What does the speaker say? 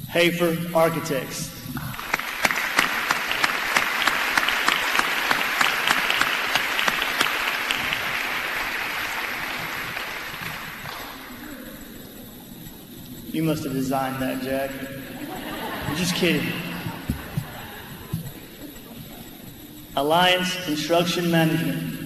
Hafer Architects. You must have designed that, Jack. I'm just kidding. Alliance Construction Management.